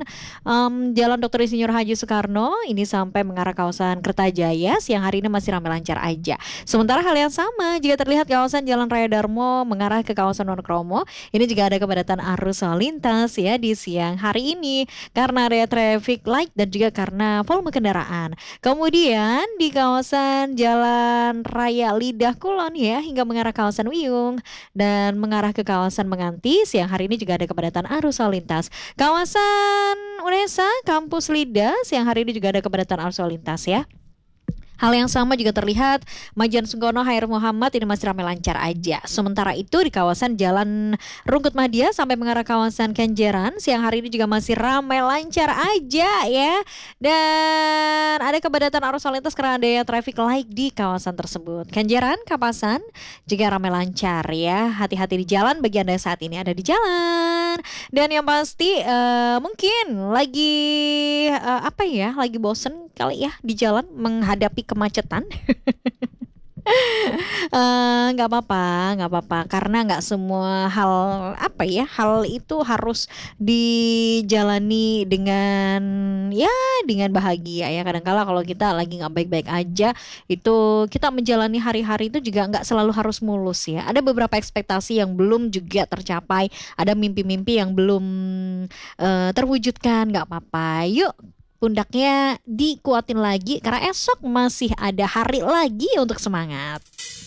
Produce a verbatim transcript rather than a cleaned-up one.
um, Jalan Doktor Insinyur Haji Soekarno ini sampai mengarah kawasan Kertajaya, siang hari ini masih ramai lancar aja. Sementara hal yang sama jika terlihat kawasan Jalan Raya Darmo mengarah ke kawasan Wonokromo, ini juga ada kepadatan arus lalu lintas ya di siang hari ini karena ada traffic light dan juga karena volume kendaraan. Kemudian di kawasan Jalan Raya Lidah Kulon ya hingga mengarah kawasan Wiyung dan mengarah ke kawasan Menganti, siang hari ini juga ada kepadatan arus lalu lintas. Kawasan Unesa, Kampus Lida, siang hari ini juga ada kepadatan arus lalu lintas ya. Hal yang sama juga terlihat Majan Sungkono Hair Muhammad ini masih ramai lancar aja. Sementara itu di kawasan Jalan Rungkut Madya sampai mengarah kawasan Kenjeran siang hari ini juga masih ramai lancar aja ya. Dan ada kepadatan arus lalu lintas karena ada traffic light di kawasan tersebut. Kenjeran, Kapasan juga ramai lancar ya. Hati-hati di jalan bagi Anda yang saat ini ada di jalan. Dan yang pasti uh, mungkin lagi uh, apa ya, lagi bosen kali ya di jalan menghadapi kemacetan. Eh, nggak apa-apa, nggak apa-apa, karena nggak semua hal apa ya, hal itu harus dijalani dengan ya dengan bahagia ya. Kadang-kala kalau kita lagi nggak baik-baik aja, itu kita menjalani hari-hari itu juga nggak selalu harus mulus ya. Ada beberapa ekspektasi yang belum juga tercapai, ada mimpi-mimpi yang belum eh, terwujudkan, nggak apa-apa. Yuk pundaknya dikuatin lagi karena esok masih ada hari lagi untuk semangat.